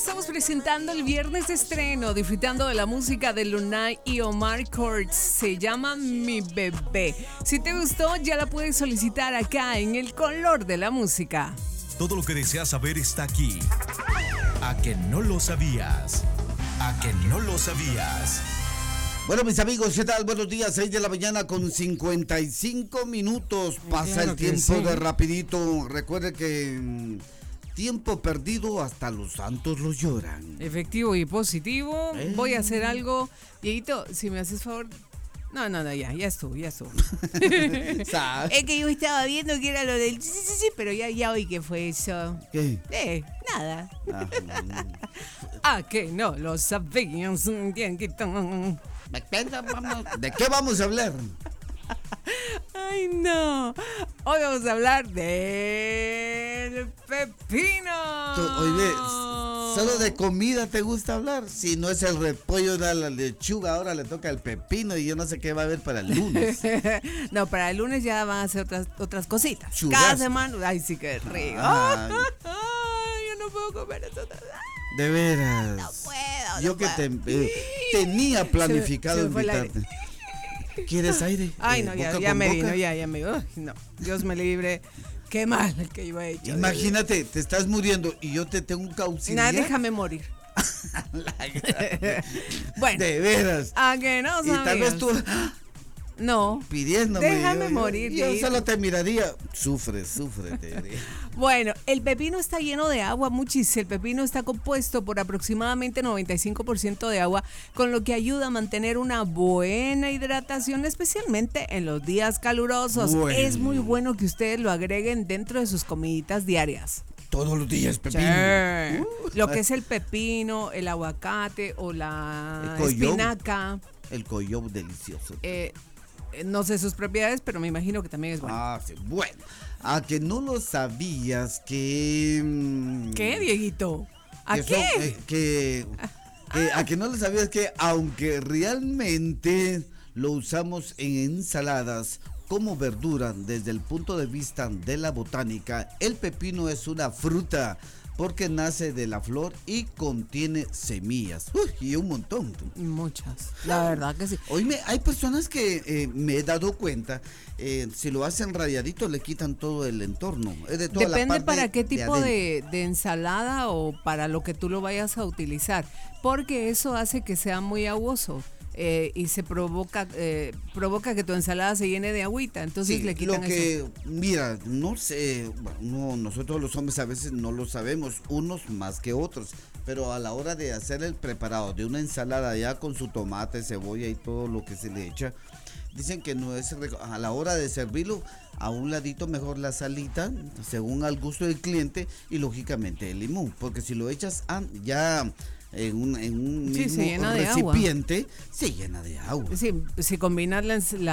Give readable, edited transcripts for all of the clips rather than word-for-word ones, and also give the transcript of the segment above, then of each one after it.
estamos presentando el viernes de estreno, disfrutando de la música de Lunay y Omar Courtz. Se llama Mi Bebé. Si te gustó, ya la puedes solicitar acá en El Color de la Música. Todo lo que deseas saber está aquí. ¿A que no lo sabías? ¿A que no lo sabías? Bueno, mis amigos, ¿qué tal? Buenos días, 6 de la mañana con 55 minutos. Pasa el tiempo de rapidito. Recuerde que tiempo perdido hasta los santos lo lloran. Efectivo y positivo. Voy a hacer algo. Dieguito, si me haces favor. No, ya estuvo. Es que yo estaba viendo que era lo del sí, pero ya oí que fue eso. ¿Qué? Nada. Que no lo sabías. ¿De ququé vamos a hablar? Ay, no. Hoy vamos a hablar del pepino. Oye, ¿solo de comida te gusta hablar? Si no es el repollo, la lechuga, ahora le toca el pepino y yo no sé qué va a haber para el lunes. No, para el lunes ya van a hacer otras cositas. Churrasco. Cada semana. Ay, sí, qué rico. Ay, yo no puedo comer eso. De veras. No puedo. Yo que tenía planificado se me fue invitarte. ¿Quieres aire? Ay, no, ya me vino. No, Dios me libre. Qué mal el que yo he hecho. Imagínate, te estás muriendo y yo te tengo que auxiliar. Nada, déjame morir. Bueno. De veras. ¿A que no sabías? Y tal vez tú... No. Pidiéndome. Déjame morir. Yo solo te miraría. Sufre, te diría. Bueno, el pepino está lleno de agua, muchis. El pepino está compuesto por aproximadamente 95% de agua, con lo que ayuda a mantener una buena hidratación, especialmente en los días calurosos. Bueno. Es muy bueno que ustedes lo agreguen dentro de sus comiditas diarias. Todos los días pepino. Sí. Lo que es el pepino, el aguacate o la espinaca. El coyob delicioso. No sé sus propiedades, pero me imagino que también es bueno. Sí. Bueno, a que no lo sabías que... ¿Qué, Dieguito? ¿A qué? A que no lo sabías que aunque realmente lo usamos en ensaladas como verdura desde el punto de vista de la botánica, el pepino es una fruta porque nace de la flor y contiene semillas. Y un montón. Muchas, la verdad que sí. Oíme, hay personas que me he dado cuenta, si lo hacen rayadito le quitan todo el entorno. De toda Depende la parte para qué tipo de ensalada o para lo que tú lo vayas a utilizar, porque eso hace que sea muy aguoso. Y se provoca que tu ensalada se llene de agüita, entonces le quitan eso. Mira, no sé, bueno, nosotros los hombres a veces no lo sabemos, unos más que otros, pero a la hora de hacer el preparado de una ensalada ya con su tomate, cebolla y todo lo que se le echa, dicen que no es a la hora de servirlo, a un ladito mejor la salita, según al gusto del cliente, y lógicamente el limón, porque si lo echas ya en un mismo recipiente, se llena de agua. Sí, si combinas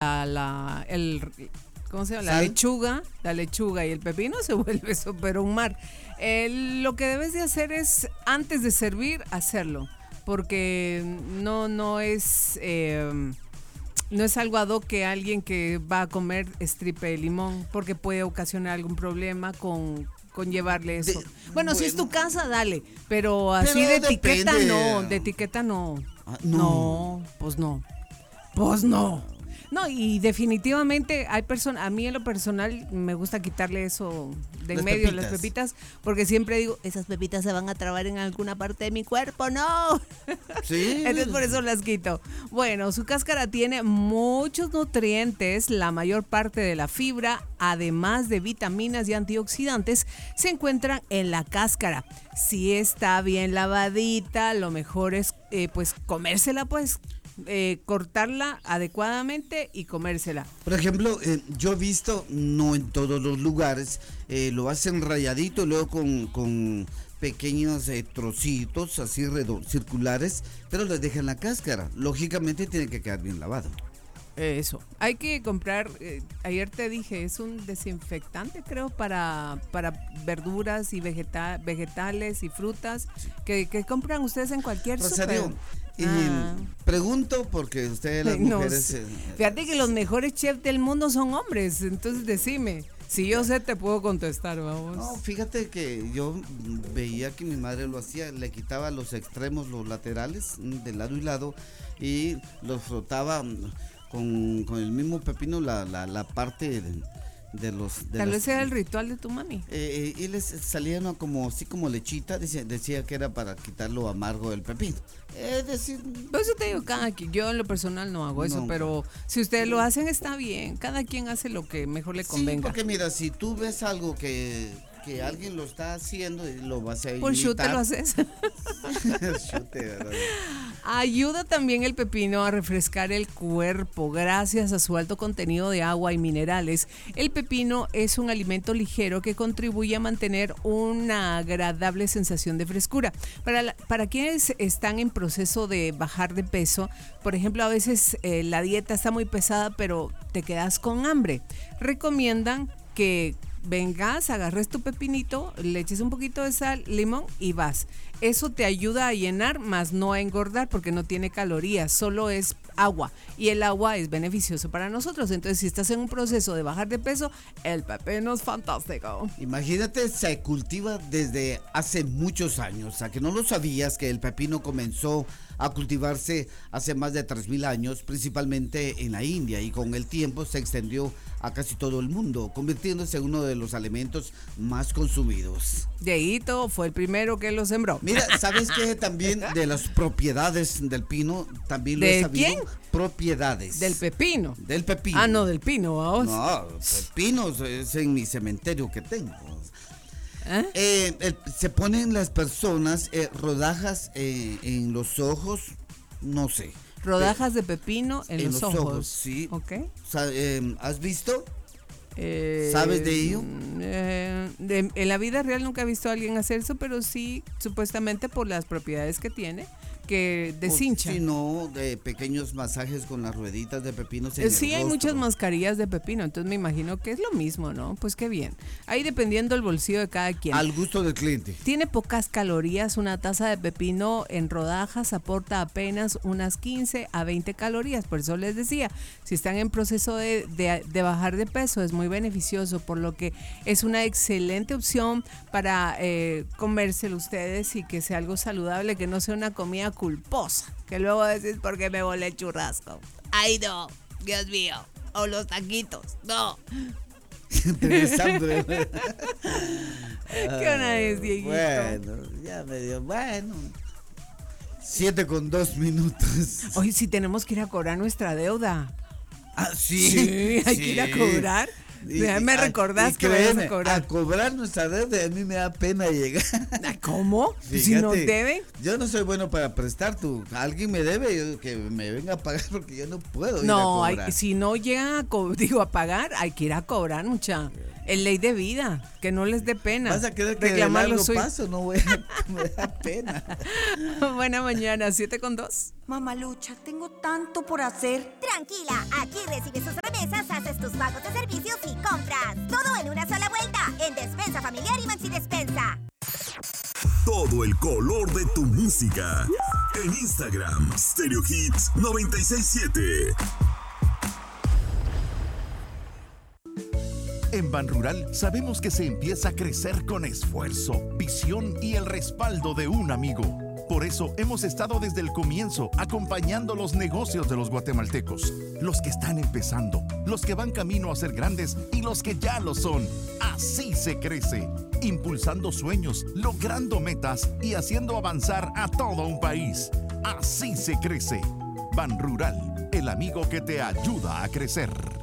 ¿cómo se llama? La lechuga y el pepino, se vuelve súper un mar. Lo que debes de hacer es, antes de servir, hacerlo, porque no es algo ad hoc que alguien que va a comer estripe de limón, porque puede ocasionar algún problema con llevarle eso. Bueno, si es tu casa, dale, pero así de etiqueta no, de etiqueta no. No, pues no. No, y definitivamente hay personas, a mí en lo personal me gusta quitarle eso de en medio, las pepitas, porque siempre digo, esas pepitas se van a trabar en alguna parte de mi cuerpo, no. Sí. Entonces por eso las quito. Bueno, su cáscara tiene muchos nutrientes, la mayor parte de la fibra, además de vitaminas y antioxidantes, se encuentran en la cáscara. Si está bien lavadita, lo mejor es pues comérsela, pues. Cortarla adecuadamente y comérsela. Por ejemplo, yo he visto, no en todos los lugares, lo hacen rayadito, luego con pequeños trocitos así circulares, pero les dejan la cáscara. Lógicamente tiene que quedar bien lavado. Eso, hay que comprar, ayer te dije, es un desinfectante creo para verduras y vegetales y frutas que compran ustedes en cualquier súper. Y pregunto porque ustedes las mujeres... Fíjate que los mejores chefs del mundo son hombres, entonces decime, Si yo sé, te puedo contestar, vamos. No, fíjate que yo veía que mi madre lo hacía, le quitaba los extremos, los laterales, de lado y lado, y los frotaba con el mismo pepino la parte de los... Tal vez sea el ritual de tu mami. Y les salía como así como lechita, decía que era para quitar lo amargo del pepino. Es decir... Por eso te digo, yo en lo personal no hago eso, pero si ustedes lo hacen está bien. Cada quien hace lo que mejor le convenga. Sí, porque mira, si tú ves algo que alguien lo está haciendo y lo vas a imitar. Por chute lo haces. Chute, ¿verdad? Ayuda también el pepino a refrescar el cuerpo gracias a su alto contenido de agua y minerales. El pepino es un alimento ligero que contribuye a mantener una agradable sensación de frescura. Para quienes están en proceso de bajar de peso, por ejemplo, a veces la dieta está muy pesada, pero te quedas con hambre. Recomiendan que vengas, agarres tu pepinito, le eches un poquito de sal, limón y vas. Eso te ayuda a llenar, más no a engordar porque no tiene calorías, solo es agua y el agua es beneficioso para nosotros. Entonces, si estás en un proceso de bajar de peso, el pepino es fantástico. Imagínate, se cultiva desde hace muchos años. ¿A que no lo sabías que el pepino comenzó a cultivarse hace más de 3,000 años, principalmente en la India, y con el tiempo se extendió a casi todo el mundo, convirtiéndose en uno de los alimentos más consumidos? Dieguito fue el primero que lo sembró. Mira, ¿sabes qué? También de las propiedades del pino, también lo he sabido. ¿De quién? Propiedades. Del pepino. Del pepino. Ah, no, del pino, vamos. No, pepinos es en mi cementerio que tengo. Se ponen las personas rodajas en los ojos, no sé. Rodajas de pepino en los ojos. Sí. Ok. ¿Has visto? ¿Sabes de ello? En la vida real nunca he visto a alguien hacer eso, pero sí, supuestamente por las propiedades que tiene, que deshincha. Si no, de pequeños masajes con las rueditas de pepino. Sí, hay muchas mascarillas de pepino, entonces me imagino que es lo mismo, ¿no? Pues qué bien. Ahí dependiendo del bolsillo de cada quien. Al gusto del cliente. Tiene pocas calorías, una taza de pepino en rodajas aporta apenas unas 15 a 20 calorías, por eso les decía, si están en proceso de bajar de peso es muy beneficioso, por lo que es una excelente opción para comérselo ustedes y que sea algo saludable, que no sea una comida culposa, que luego decís porque me volé el churrasco. Ay no, Dios mío, o los taquitos, no. Tienes hambre. ¿Qué hora es, Dieguito? Bueno, ya me dio, 7:02. Hoy sí tenemos que ir a cobrar nuestra deuda. Ah, sí. Sí, hay que ir a cobrar. Me recordás que vayas a cobrar. A cobrar nuestra deuda, a mí me da pena llegar. ¿Cómo? Fíjate, si nos deben. Yo no soy bueno para prestar, alguien me debe, que me venga a pagar porque yo no puedo ir a cobrar. No, si no llegan a pagar, hay que ir a cobrar, mucha. Es ley de vida, que no les dé pena. ¿Vas a querer que de largo paso? No voy me da pena. Buena mañana, 7:02. Mamalucha, tengo tanto por hacer. Tranquila, aquí recibes tus remesas, haces tus pagos de servicios y compras. Todo en una sola vuelta, en Despensa Familiar y Maxi Despensa. Todo el color de tu música. En Instagram, Stereo Hits 96.7. En Banrural sabemos que se empieza a crecer con esfuerzo, visión y el respaldo de un amigo. Por eso hemos estado desde el comienzo acompañando los negocios de los guatemaltecos, los que están empezando, los que van camino a ser grandes y los que ya lo son. Así se crece, impulsando sueños, logrando metas y haciendo avanzar a todo un país. Así se crece. Banrural, el amigo que te ayuda a crecer.